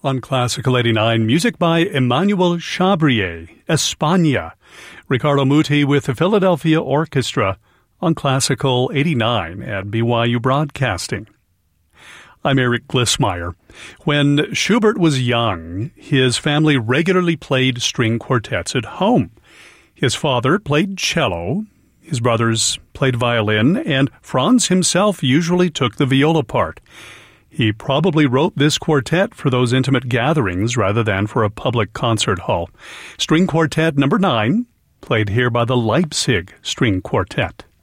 On Classical 89, music by Emmanuel Chabrier, España. Ricardo Muti with the Philadelphia Orchestra on Classical 89 at BYU Broadcasting. I'm Eric Glissmeyer. When Schubert was young, his family regularly played string quartets at home. His father played cello, his brothers played violin, and Franz himself usually took the viola part. He probably wrote this quartet for those intimate gatherings rather than for a public concert hall. String Quartet number 9, played here by the Leipzig String Quartet.